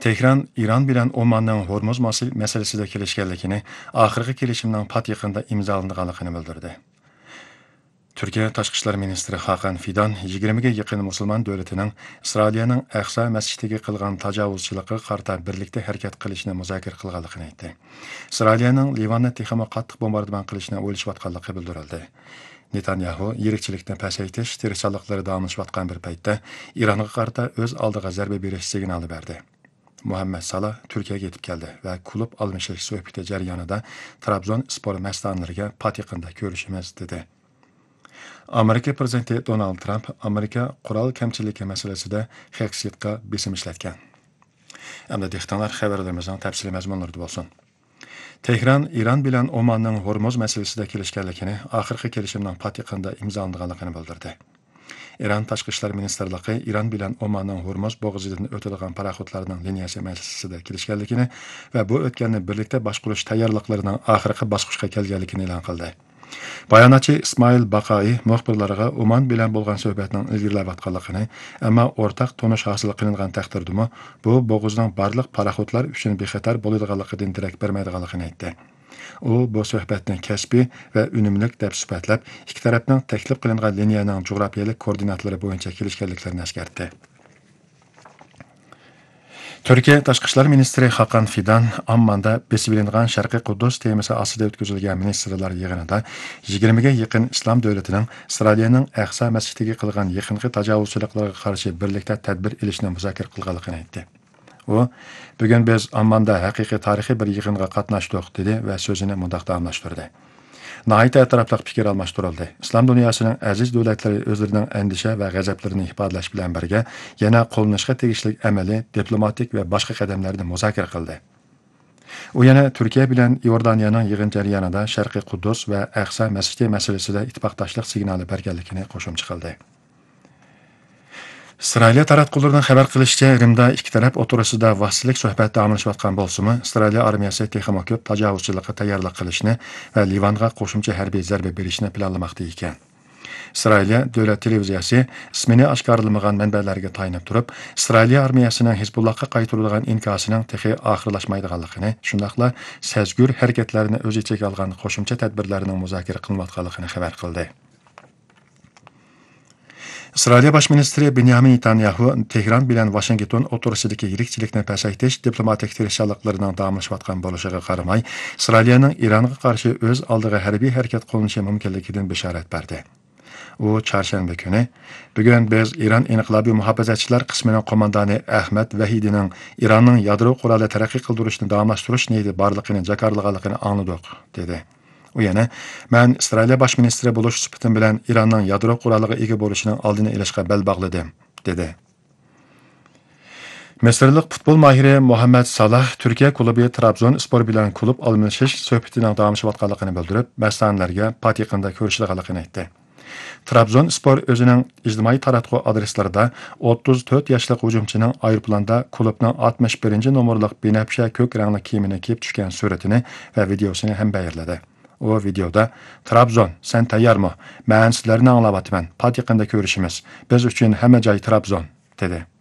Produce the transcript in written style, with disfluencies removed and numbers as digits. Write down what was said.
Tehran İran bilan Omanning Hormuz masalasida kelishganligini, oxirgi kelishimning pat yaqinda imzolanganligini bildirdi. Türkiye Tashqi ishlar ministri Hakan Fidan 20 ga yaqin musulmon davlatining Isroilning Aqsa masjidiga qilgan tajovuzchilikqa qarta birlikda harakat qilishni muzokara qilganligini aytdi. Isroilning Livanni texmo qattiq bombardimon qilishni o'ylashayotganligi bildirildi. Netanyahu yirikchilikni pasaytish tirishchiliklari davomlashayotgan bir paytda Ironga qarta o'z oldiga zarba berish signali berdi. Muhammad Salah Türkiye'ye yetib keldi va klub almashish suhbati jarayonida Trabzon spor mas'ullariga pat yaqinda ko'rishimiz dedi. Amerika prezidenti Donald Trump Amerika qurol kamchiligi masalasida Hexitga besim ishlatgan. Endi dehqonlar xabarlarimizning tafsili mazmunlarida bo'lsin. Tehran İran bilan Omanning Hormuz masalasida kelishganligini, oxirgi kelishimning pat yaqinda imzolanganligini bildirdi. İran Tashqi ishlar ministrligi İran bilan Omanning Hormuz bo'g'ozidan o'tadigan paraxodlarning liniyasi masalasida kelishganligini va bu o'tganni birlikda boshqarish tayyorliklarining oxirgi bosqichga kelganligini e'lon qildi. Bayonotchi İsmail Baqai muxbirlarga Oman bilan bo'lgan suhbatning ilgirlayotganligini, ammo o'rtaq tonish hosil qilingan taqdirda bu bo'g'ozning barliq paraxodlar uchun bexatar bo'ladiganligidan darak bermaydiganligini aytdi. U bu suhbatni kasbiy va unumli deb sifatlab, ikki tarafning taklif qilingan liniyaning jo'grafiyalik koordinatlari bo'yicha kelishganliklarini eskartdi. Türkiye Tashqi ishlar ministri Hakan Fidan Amman'da besibilingan Sharqiy Quddus temasi asida o'tkazilgan ministrlar yig'inida 20 ga yaqin islom davlatining Isroilning Aqsa masjidiga qilgan yaqinqi tajovuzchiliklarga qarshi birlikda tadbir olishni muzokara qilganligini aytdi. U, bugun biz Amman'da haqiqiy tarixiy bir yig'inga qatnashdik dedi va so'zini mundaq davomlashtirdi. Nəhayət ətraflıq fikir almashtirildi. İslam dünyasının əziz dövlətləri özlərinin əndişə və qəzəblərini ifadələş bilən birgə yana qo'llanishga tegishli əməli, diplomatik və başqa qədəmlərini müzakirə qildi. U yana Türkiye bilan Iordaniyaning yig'in jarayonida Sharqiy Quddus va Aqsa masjidi masalasida ittifoqdoshlik signali berganligini qo'shimcha qildi. İsrail taratqulardan xabar qilishicha, Rimda ikki taraf o'rtasida vaqtlik suhbat davomlashayotgan bo'lsa-mu, Isroil armiyasi texmo ko'p tajovuzchilikka tayyorlik qilishni va Livanga qo'shimcha harbiy zarba berishni planlamoqda ekan. Isroil davlat televiziyasi ismini oshkorlamagan manbalarga tayanib turib, Isroil armiyasining Hizbullohga qaytarilgan inkosining texi oxirlashmaydiganligini, shundaqla sezgur harakatlarini o'z ichiga olgan qo'shimcha tadbirlarning muzokara qilinayotganligini xabar qildi. İsrail Baş ministri Benjamin Netanyahu Tehran bilan Washington o'rtasidagi yirikchilikni pasaytish diplomatik tirishchiliklarning davomlashayotgan bo'lishiga qaramay, Isroilning Ironga qarshi o'z oldiga harbiy harakat qilinishi mumkinligidan bishorat berdi. U chorshanba kuni bugun biz Iron inqilobiy muhofazachilar qismining qo'mondoni Ahmad Vahidining Ironning yadro quroli taraqqiy qildirishni davomlashtirish niyati borligini jakarlaganligini angladik dedi. U yana, "Men Isroil bosh ministri bo'lish sifatim bilan Ironning yadro quroliga ega bo'lishining oldini olishga bel bog'ladim" dedi. Misrlik futbol mahiri Muhammad Salah Türkiye klubi Trabzon spor bilan klub almashish suhbatining davomlashayotganligini bildirib, mas'ullarga pat yaqinda ko'rishilganligini aytdi. Trabzon spor o'zining ijtimoiy taratquv adreslarida 34 yoshli hujumchining aeroplanda klubning 61 nomerlik binafsha ko'k rangli kiyimini kiyib tushgan suratini va videosini ham bayarladi. O videoda Trabzon, sen tayyormi? Men sizlarni anglatyapman. Pat yaqinda ko'rishimiz. Biz uchun hamma joy Trabzon dedi.